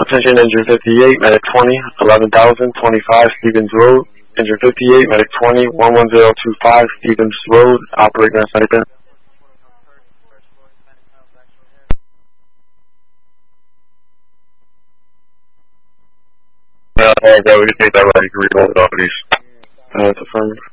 Attention, injured 58, medic 20, 11,025 Stevens Road. Injured 58, medic 20, 11025 Stevens Road, operating on sniper. We can take that right, you can reload it off of these. That's affirmative.